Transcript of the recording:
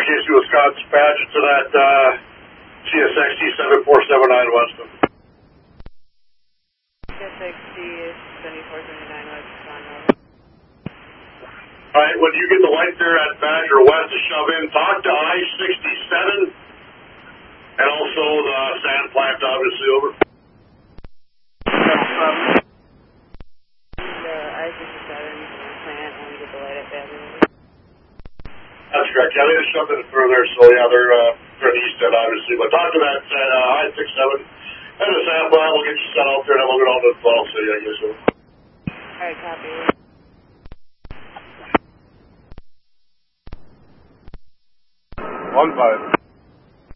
KC Wisconsin, patch to that CSXT 7479 Weston. CSXT 7479 West Conroe. Alright, when you get the light there at Badger West to shove in, talk to I-67 and also the sand plant, obviously, over. The I-67 plant when we get the light at Badger. That's correct. Yeah, they just shoved it further, so yeah, they're the east end, obviously. But talk to that I-67 and the sand plant. We'll get you set out there, and then we'll go down to the Fall City, I guess. Alright, copy. 1-5.